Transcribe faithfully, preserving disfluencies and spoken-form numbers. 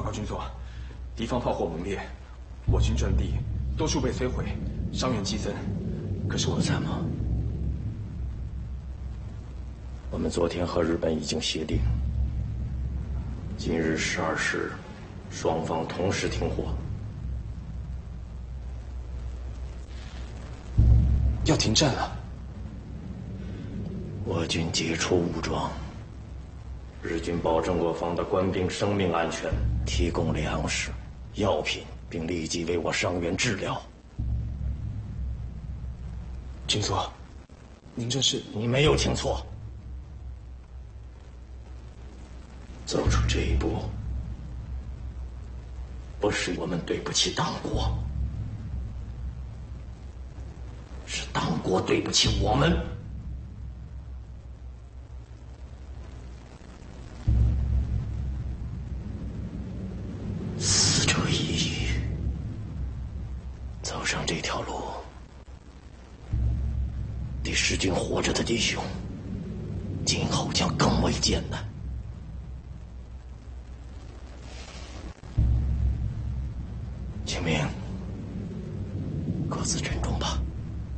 报军座，敌方炮火猛烈，我军阵地多处被摧毁，伤员激增。可是我不参谋，我们昨天和日本已经协定，今日十二时，双方同时停火。 要停战了。 我军解除武装，日军保证我方的官兵生命安全，提供粮食、药品，并立即为我伤员治疗。 军座，您这是…… 你没有听错。走出这一步，不是我们对不起党国，是党国对不起我们。死者已矣，走上这条路，对失军活着的弟兄，今后将更为艰难。清明，各自珍重吧。